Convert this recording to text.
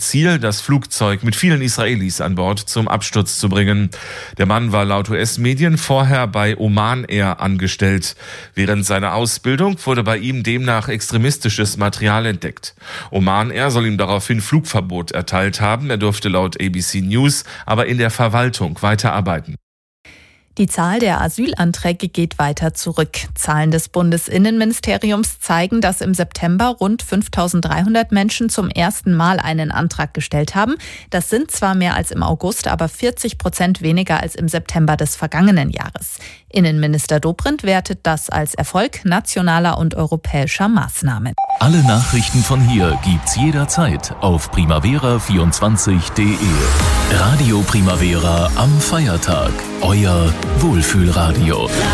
Ziel, das Flugzeug mit vielen Israelis an Bord zum Absturz zu bringen. Der Mann war laut US-Medien vorher bei Oman Air angestellt. Während seiner Ausbildung wurde bei ihm demnach extremistisches Material entdeckt. Oman Air soll ihm daraufhin Flugverbot erteilt haben. Er durfte laut ABC News aber in der Verwaltung weiterarbeiten. Die Zahl der Asylanträge geht weiter zurück. Zahlen des Bundesinnenministeriums zeigen, dass im September rund 5.300 Menschen zum ersten Mal einen Antrag gestellt haben. Das sind zwar mehr als im August, aber 40% weniger als im September des vergangenen Jahres. Innenminister Dobrindt wertet das als Erfolg nationaler und europäischer Maßnahmen. Alle Nachrichten von hier gibt's jederzeit auf primavera24.de. Radio Primavera am Feiertag. Euer Wohlfühlradio.